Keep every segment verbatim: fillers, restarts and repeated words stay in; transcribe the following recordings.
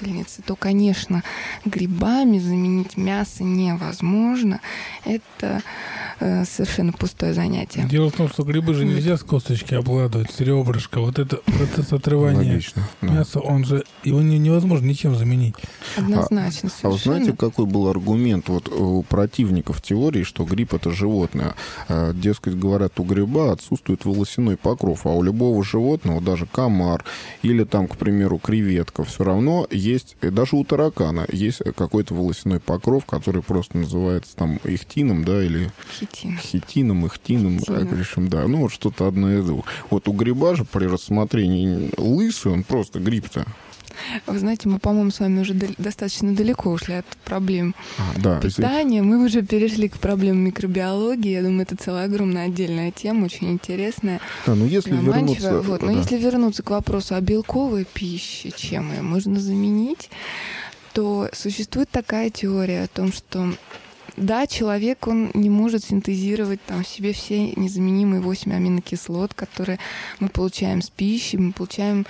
пепельницы, то, конечно, грибами заменить мясо невозможно. Это э, совершенно пустое занятие. Дело в том, что грибы же нельзя с косточки обгладывать, с ребрышка. Вот это процесс отрывания Логично, да. мяса, он же, его не, невозможно ничем заменить. Однозначно, А, а вы знаете, какой был аргумент вот у противников теории, что гриб — это животное? А, дескать, говорят, у гриба отсутствует волосяной покров, а у любого животного, даже комар или там, к примеру, креветка, все равно есть, и даже у таракана есть какой-то волосяной покров, который просто называется там ихтином, да, или Хитин. хитином, ихтином, Хитином. как решим, да, ну вот что-то одно из двух. Вот у гриба же при рассмотрении лысый, он просто гриб-то. Вы знаете, мы, по-моему, с вами уже дал- достаточно далеко ушли от проблем А, да, питания. Мы уже перешли к проблемам микробиологии. Я думаю, это целая огромная отдельная тема, очень интересная. да, ну если заманчивая. вернуться... Вот. Но да. если вернуться к вопросу о белковой пище, чем ее можно заменить, то существует такая теория о том, что да, человек, он не может синтезировать там в себе все незаменимые восемь аминокислот, которые мы получаем с пищи, мы получаем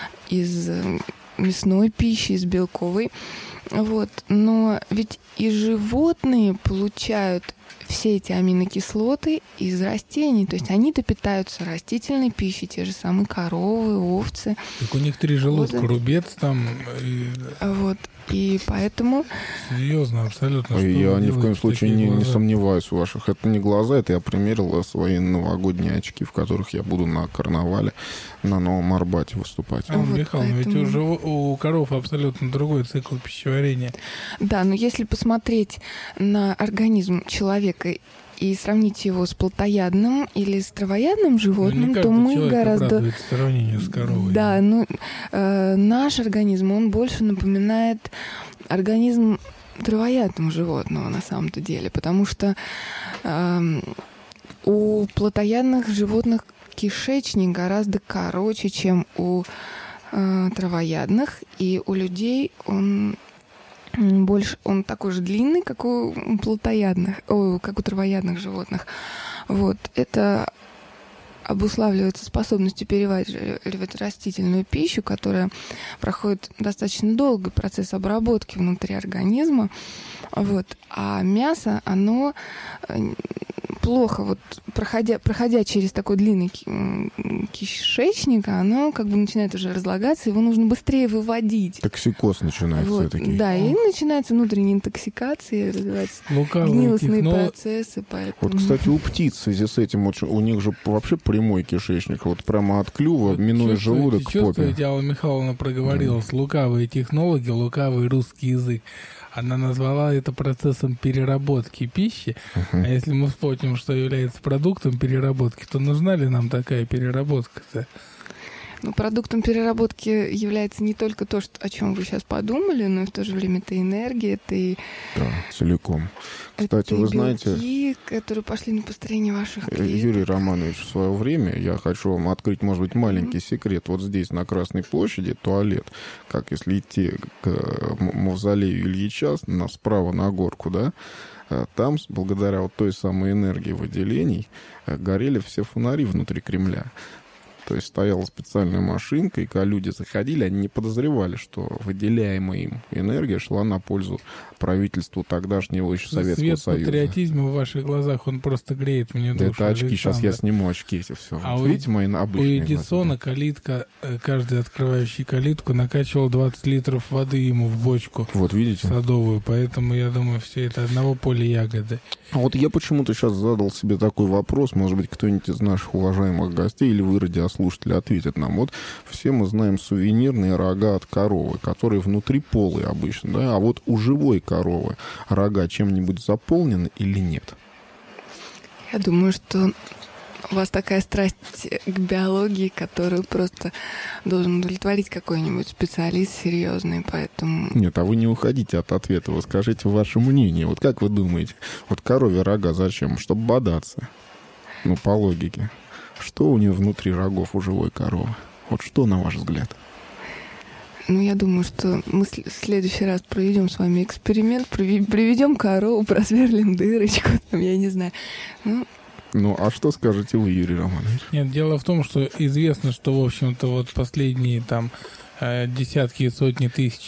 из мясной пищи, из белковой. Вот. Но ведь и животные получают все эти аминокислоты из растений. То есть они-то питаются растительной пищей, те же самые коровы, овцы. Так у них три желудка, Вот. рубец там. И... Вот. И поэтому... Серьезно, абсолютно. Ой, что я вы ни в коем делаете, случае такие не, не глаза? сомневаюсь в ваших. Это не глаза, это я примерил свои новогодние очки, в которых я буду на карнавале на Новом Арбате выступать. А, Вот Михаил, ведь поэтому- у, жив- у коров абсолютно другой цикл пищеварения. Да, но если посмотреть на организм человека и сравнить его с плотоядным или с травоядным Ну, не животным, каждый то мы человек гораздо... обрадуется сравнению с коровой. Да, ну, э, наш организм, он больше напоминает организм травоядного животного на самом-то деле, потому что э, у плотоядных животных кишечник гораздо короче, чем у э, травоядных, и у людей он больше, он такой же длинный, как у плотоядных, о, как у травоядных животных. Вот. Это обуславливается способностью переваривать растительную пищу, которая проходит достаточно долгий процесс обработки внутри организма. Вот. А мясо, оно плохо, вот, проходя, проходя через такой длинный кишечник, оно как бы начинает уже разлагаться, его нужно быстрее выводить. Токсикоз начинается Вот, все-таки. да, и начинается внутренняя интоксикация, развиваются Лукавые гнилостные техно- процессы. Поэтому... Вот, кстати, у птиц в связи с этим, вот, у них же вообще прямой кишечник, вот прямо от клюва, Вот минуя чувствуете, желудок к попе. Чувствуете, Алла Михайловна проговорилась, лукавые технологии, лукавый русский язык. Она назвала это процессом переработки пищи. Uh-huh. А если мы вспомним, что является продуктом переработки, то нужна ли нам такая переработка-то? Ну, продуктом переработки является не только то, что, о чем вы сейчас подумали, но и в то же время это энергия, это и, Да, целиком. Кстати, это и вы белки, знаете, которые пошли на построение ваших клеток. Юрий Романович, в свое время я хочу вам открыть, может быть, маленький mm-hmm. секрет. Вот здесь, на Красной площади, туалет, как если идти к мавзолею Ильича, на, справа на горку, да, там, благодаря вот той самой энергии выделений, горели все фонари внутри Кремля. То есть стояла специальная машинка, и когда люди заходили, они не подозревали, что выделяемая им энергия шла на пользу правительству тогдашнего еще Советского Свет Союза. патриотизма в ваших глазах, он просто греет мне Да душу. это очки, Александр. сейчас я сниму очки эти все. А вот у, видите мои обычные у Эдисона глаза? калитка, каждый открывающий калитку накачивал двадцать литров воды ему в бочку Вот видите? садовую, поэтому я думаю, все это одного поля ягоды. А вот я почему-то сейчас задал себе такой вопрос, может быть, кто-нибудь из наших уважаемых гостей или вы, радиослушатели, ответит нам. Вот все мы знаем сувенирные рога от коровы, которые внутри полые обычно, да, а вот у живой коровы рога чем-нибудь заполнены или нет? Я думаю, что у вас такая страсть к биологии, которую просто должен удовлетворить какой-нибудь специалист серьезный, поэтому... Нет, а вы не уходите от ответа, вы скажите ваше мнение. Вот как вы думаете, вот корове рога зачем? Чтобы бодаться. Ну, по логике. Что у нее внутри рогов у живой коровы? Вот что, на ваш взгляд? Ну, я думаю, что мы в следующий раз проведем с вами эксперимент, приведем корову, просверлим дырочку, там, я не знаю. Ну, Ну, а что скажете вы, Юрий Романович? Нет, дело в том, что известно, что, в общем-то, вот последние там десятки и сотни тысяч